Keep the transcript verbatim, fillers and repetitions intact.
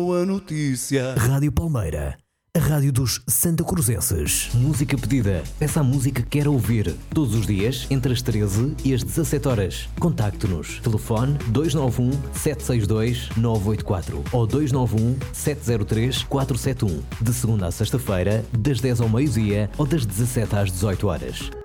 Boa notícia. Rádio Palmeira, a rádio dos santacruzenses. Música pedida. Peça a música que quer ouvir. Todos os dias, entre as treze e as dezassete horas. Contacte-nos. Telefone dois nove um, sete seis dois, nove oito quatro ou dois nove um, sete zero três, quatro sete um. De segunda a sexta-feira, das dez ao meio-dia ou das dezassete às dezoito horas.